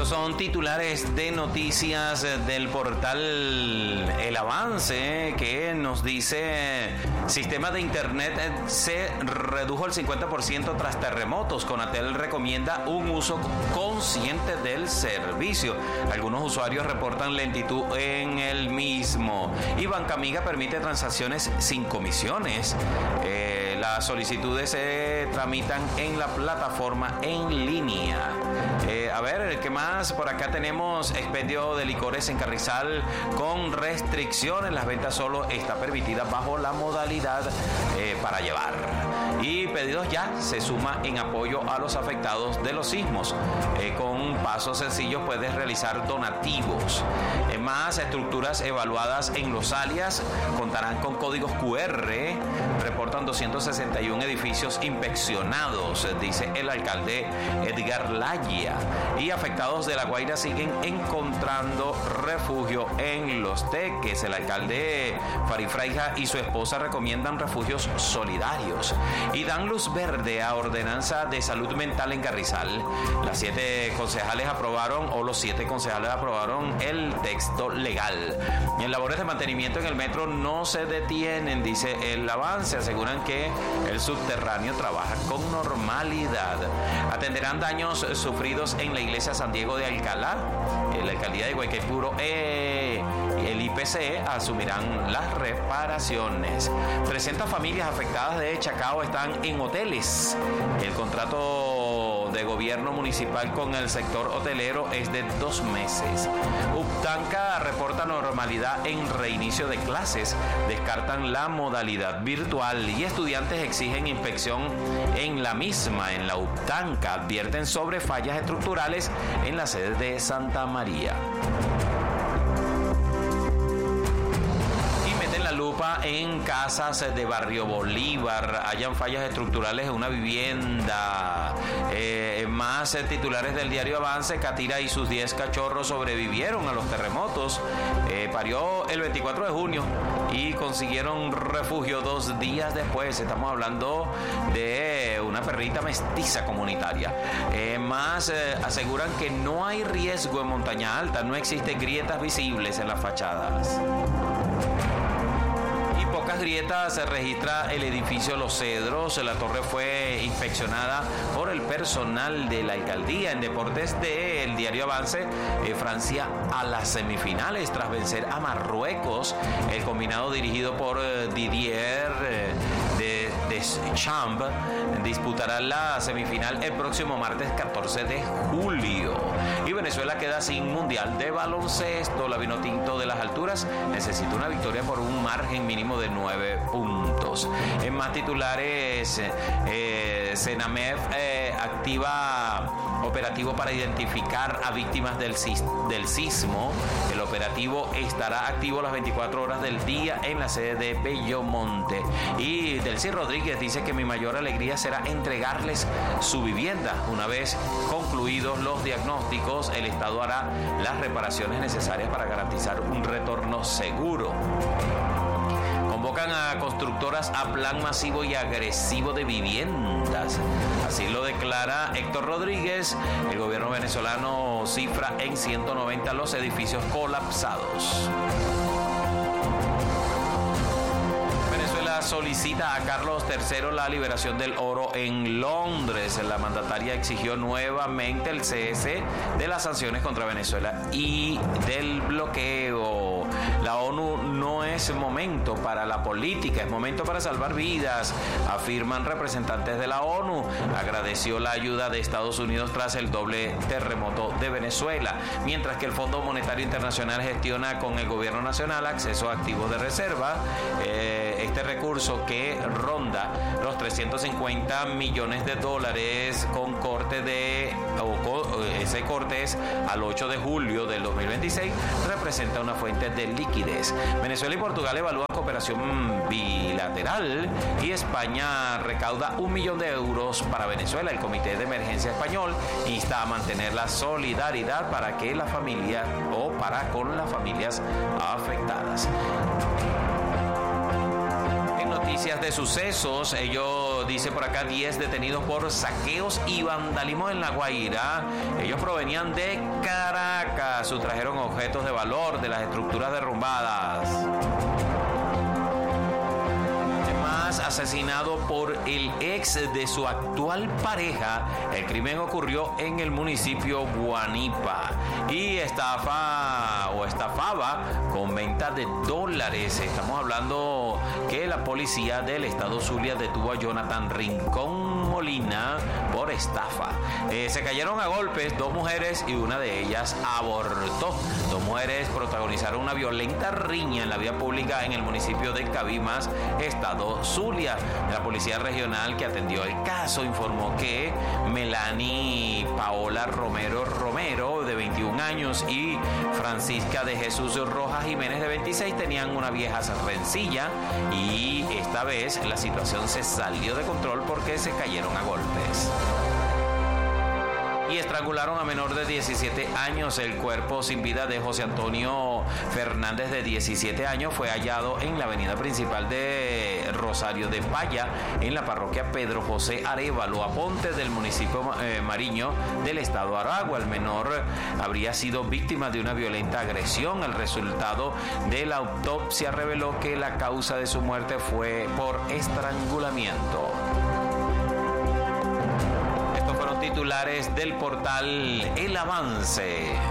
Estos son titulares de noticias del portal El Avance, que nos dice: sistema de internet se redujo el 50% tras terremotos. Conatel recomienda un uso consciente del servicio. Algunos usuarios reportan lentitud en el mismo. Y Bancamiga permite transacciones sin comisiones. Las solicitudes se tramitan en la plataforma en línea. A ver, ¿qué más? Por acá tenemos expendio de licores en Carrizal con restricciones. Las ventas solo está permitida bajo la modalidad para llevar. Y Pedidos Ya se suma en apoyo a los afectados de los sismos. Con pasos sencillos puedes realizar donativos. Más estructuras evaluadas en los alias contarán con códigos QR. Reportan 261 edificios inspeccionados, dice el alcalde Edgar Laya. Y afectados de La Guaira siguen encontrando refugio en Los Teques. El alcalde Farid Fraija y su esposa recomiendan refugios solidarios y dan luz verde a ordenanza de salud mental en Carrizal. Los 7 concejales aprobaron el texto legal. En labores de mantenimiento en el metro no se detienen, dice el Avance. Aseguran que el subterráneo trabaja con normalidad. Atenderán daños sufridos en la iglesia San Diego de Alcalá. La alcaldía de Guayquipuro y el IPC asumirán las reparaciones. 300 familias afectadas de Chacao están en hoteles. El contrato de gobierno municipal con el sector hotelero es de 2 meses. Uptanca reporta normalidad en reinicio de clases. Descartan la modalidad virtual y estudiantes exigen inspección en la misma. En la Uptanca advierten sobre fallas estructurales en la sede de Santa María. Lupa en casas de Barrio Bolívar. Hayan fallas estructurales en una vivienda. Más titulares del diario Avance. Catira y sus 10 cachorros sobrevivieron a los terremotos. Parió el 24 de junio y consiguieron refugio 2 días después. Estamos hablando de una perrita mestiza comunitaria. Aseguran que no hay riesgo en Montaña Alta. No existen grietas visibles en las fachadas. Pocas grietas se registra el edificio Los Cedros. La torre fue inspeccionada por el personal de la alcaldía. En deportes del diario Avance, Francia a las semifinales tras vencer a Marruecos. El combinado dirigido por Didier Deschamps disputará la semifinal el próximo martes 14 de julio. Y Venezuela queda sin mundial de baloncesto. La Vinotinto de las Alturas necesita una victoria por un margen mínimo de 9 puntos. En más titulares, Senamed activa operativo para identificar a víctimas del sismo. El operativo estará activo las 24 horas del día en la sede de Bellomonte. Y Delcy Rodríguez dice que mi mayor alegría será entregarles su vivienda. Una vez concluidos los diagnósticos, el Estado hará las reparaciones necesarias para garantizar un retorno seguro. Convocan a constructoras a plan masivo y agresivo de viviendas. Así lo declara Héctor Rodríguez. El gobierno venezolano cifra en 190 los edificios colapsados. Solicita a Carlos III la liberación del oro en Londres. La mandataria exigió nuevamente el cese de las sanciones contra Venezuela y del bloqueo. La ONU no es momento para la política, es momento para salvar vidas, afirman representantes de la ONU. Agradeció la ayuda de Estados Unidos tras el doble terremoto de Venezuela, mientras que el Fondo Monetario Internacional gestiona con el gobierno nacional acceso a activos de reserva. Este recurso que ronda los 350 millones de dólares con ese corte es al 8 de julio del 2026, representa una fuente de liquidez. Venezuela y Portugal evalúan cooperación bilateral y España recauda 1 millón de euros para Venezuela. El Comité de Emergencia Español insta a mantener la solidaridad para con las familias afectadas. Noticias de sucesos, ello dice por acá, 10 detenidos por saqueos y vandalismo en La Guaira. Ellos provenían de Caracas, sustrajeron objetos de valor de las estructuras derrumbadas. Asesinado por el ex de su actual pareja. El crimen ocurrió en el municipio Guanipa y estafaba con venta de dólares. Estamos hablando que la policía del estado Zulia detuvo a Jonathan Rincón Molina por estafa. Se cayeron a golpes 2 mujeres y una de ellas abortó. 2 mujeres protagonizaron una violenta riña en la vía pública en el municipio de Cabimas, estado Zulia. La policía regional que atendió el caso informó que Melanie Paola Romero, de 21 años, y Francisca de Jesús Rojas Jiménez, de 26, tenían una vieja rencilla y esta vez la situación se salió de control porque se cayeron a golpes. Y estrangularon a menor de 17 años. El cuerpo sin vida de José Antonio Fernández, de 17 años, fue hallado en la avenida principal de Rosario de Paya, en la parroquia Pedro José Arévalo, Aponte, del municipio Mariño del estado Aragua. El menor habría sido víctima de una violenta agresión. El resultado de la autopsia reveló que la causa de su muerte fue por estrangulamiento. Titulares del portal El Avance.